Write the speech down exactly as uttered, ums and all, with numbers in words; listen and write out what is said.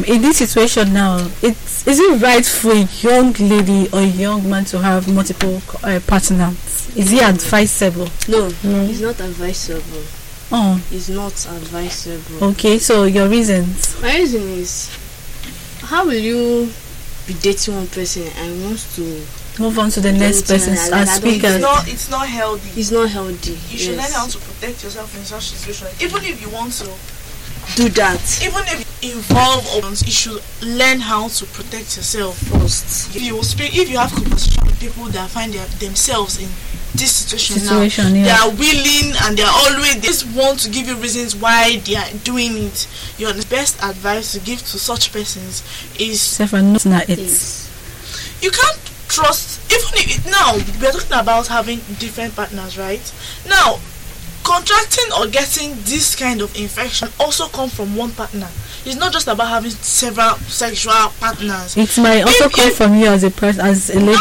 um in this situation now, it's is it right for a young lady or a young man to have multiple uh, partners? Is it advisable? No, No. it's not advisable. Oh, It's not advisable. okay. So your reasons? My reason is, how will you be dating one person and wants to? Move on to the next Don't, person uh, like, as I don't speakers. It's not, it's not healthy. It's not healthy. You should yes. learn how to protect yourself in such situations. Even if you want to, do that. even if you involve others, you should learn how to protect yourself first. If you speak, if you have conversation with people that find their, themselves in this situation, Situation, now, yeah. they are willing and they are always, they just want to give you reasons why they are doing it. Your best advice to give to such persons is Self and not it. Yes. you can't trust. Even if it, now we're talking about having different partners, right? Now, contracting or getting this kind of infection also come from one partner. It's not just about having several sexual partners. It might also If come you- from you as a person, as a lady